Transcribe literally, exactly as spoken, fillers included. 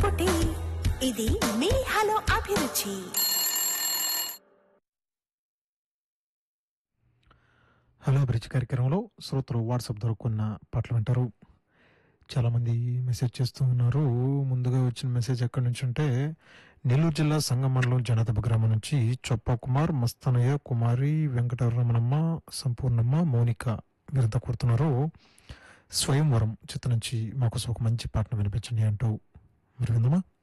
ఒకటి, ఇది మీ హలో అభిరుచి. హలో అభిరుచి కార్యక్రమంలో శ్రోతలు వాట్సాప్ ద్వారా కొన్న పాటలు వింటారు. చాలామంది మెసేజ్ చేస్తూ ఉన్నారు. ముందుగా వచ్చిన మెసేజ్ ఎక్కడి నుంచి అంటే నెల్లూరు జిల్లా సంగం మండలం జనదబ గ్రామం నుంచి చొప్పా కుమార్, మస్తానయ్య, కుమారి, వెంకటరమణమ్మ, సంపూర్ణమ్మ, మౌనిక వీరంతా కోరుతున్నారు. స్వయంవరం చిత్రం నుంచి మాకోసం ఒక మంచి పాటను వినిపించండి అంటూ. మరి విందామా?